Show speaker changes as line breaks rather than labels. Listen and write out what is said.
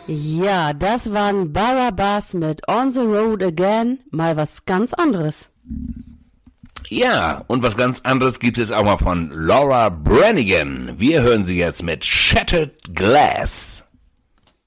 Ja, das waren Barabbas mit On the Road Again, mal was ganz anderes.
Ja, und was ganz anderes gibt es auch mal von Laura Branigan. Wir hören sie jetzt mit Shattered Glass.